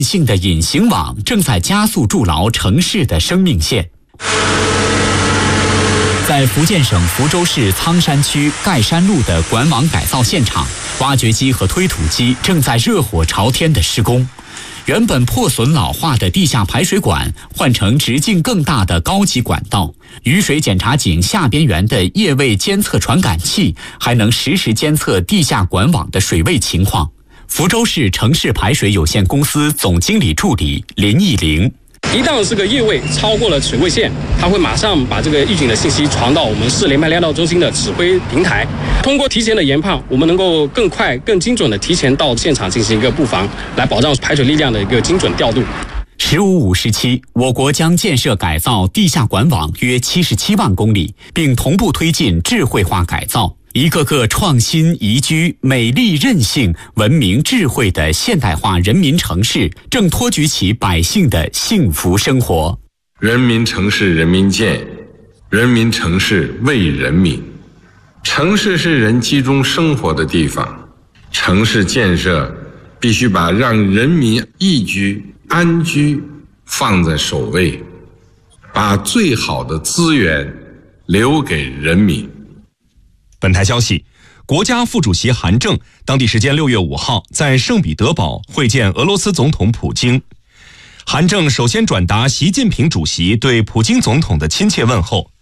性的隐形网正在加速筑牢城市的生命线。在福建省福州市苍山区盖山路的管网改造现场，挖掘机和推土机正在热火朝天的施工。原本破损老化的地下排水管换成直径更大的高级管道，雨水检查井下边缘的液位监测传感器还能实时监测地下管网的水位情况。福州市城市排水有限公司总经理助理林义玲。 一旦这个液位超过了水位线，它会马上把这个预警的信息传到我们市联排量道中心的指挥平台。通过提前的研判，我们能够更快、更精准的提前到现场进行一个布防，来保障排水力量的一个精准调度。 15-57，我国将建设改造地下管网约77万公里，并同步推进智慧化改造。一个个创新、宜居、美丽、韧性、文明、智慧的现代化人民城市，正托举起百姓的幸福生活。 人民城市人民建，人民城市为人民。城市是人集中生活的地方，城市建设必须把让人民宜居、安居放在首位，把最好的资源留给人民。 本台消息，国家副主席韩正当地时间6月5号在圣彼得堡会见俄罗斯总统普京。韩正首先转达习近平主席对普京总统的亲切问候，